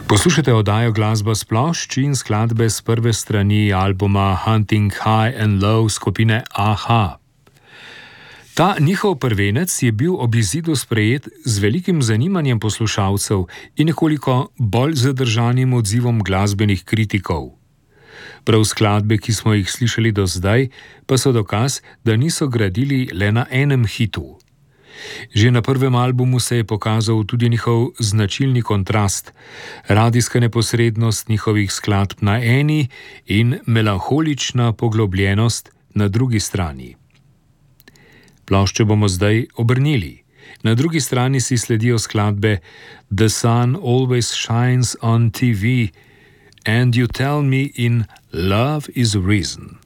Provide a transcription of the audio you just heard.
Poslušajte oddajo Glasba s plošč in skladbe s prve strani albuma Hunting High and Low skupine a-ha. Ta njihov prvenec je bil ob izidu sprejet z velikim zanimanjem poslušalcev in nekoliko bolj zadržanim odzivom glasbenih kritikov. Prav skladbe, ki smo jih slišali do zdaj, pa so dokaz, da niso gradili le na enem hitu. Že na prvem albumu se je pokazal tudi njihov značilni kontrast, radijska neposrednost njihovih skladb na eni in melanholična poglobljenost na drugi strani. Ploščo bomo zdaj obrnili. Na drugi strani si sledijo skladbe The Sun Always Shines on TV and You Tell Me in Love is Reason.